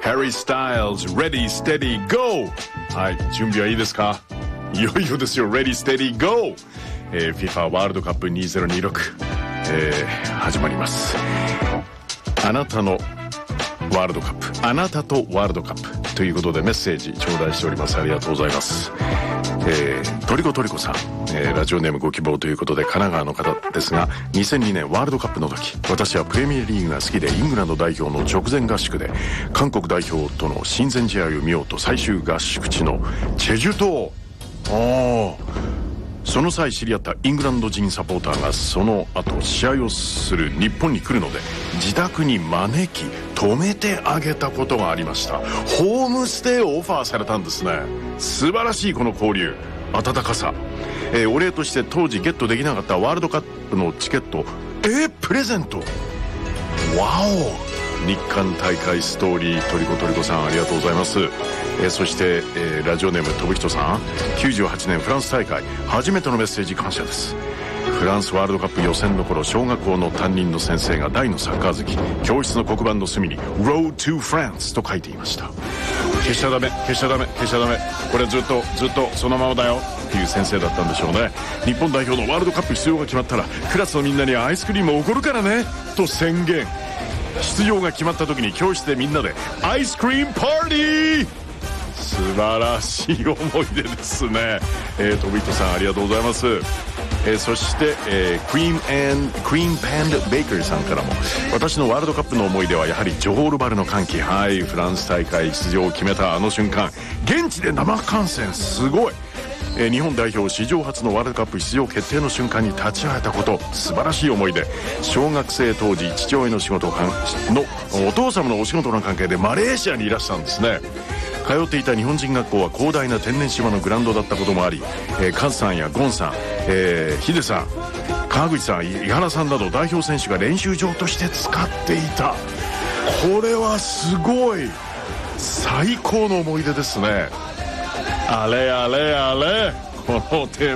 Harry Styles Ready Steady Go。 はい、準備はいいですか？いよいよですよ。 Ready Steady Go、FIFA ワールドカップ2026、始まります。あなたのワールドカップ、あなたとワールドカップということでメッセージ頂戴しております。ありがとうございます。トリコさん、ラジオネームご希望ということで神奈川の方ですが、2002年ワールドカップの時、私はプレミアリーグが好きでイングランド代表の直前合宿で韓国代表との親善試合を見ようと最終合宿地のチェジュ島、その際知り合ったイングランド人サポーターがその後試合をする日本に来るので自宅に招き泊めてあげたことがありました。ホームステイをオファーされたんですね。素晴らしいこの交流、温かさ。お礼として当時ゲットできなかったワールドカップのチケットプレゼント。わお、日韓大会ストーリー、トリコさんありがとうございます。そして、ラジオネームとぶひとさん、98年フランス大会初めてのメッセージ感謝です。フランスワールドカップ予選の頃、小学校の担任の先生が大のサッカー好き、教室の黒板の隅に Road to France と書いていました。消しちゃダメ、これずっとそのままだよっていう先生だったんでしょうね。日本代表のワールドカップ出場が決まったらクラスのみんなにアイスクリームをおごるからねと宣言。出場が決まった時に教室でみんなでアイスクリームパーティー。素晴らしい思い出ですね。トビットさんありがとうございます。そして、クリーンパンベイカリーさんからも、私のワールドカップの思い出はやはりジョールバルの歓喜。はい、フランス大会出場を決めたあの瞬間、現地で生観戦すごい。日本代表史上初のワールドカップ出場決定の瞬間に立ち会えたこと、素晴らしい思い出。小学生当時、父親の仕事のお父様のお仕事の関係でマレーシアにいらしたんですね。通っていた日本人学校は広大な天然芝のグラウンドだったこともあり、カズさんやゴンさん、ヒデさん、川口さん、井原さんなど代表選手が練習場として使っていた。これはすごい、最高の思い出ですね。あれこのテーマ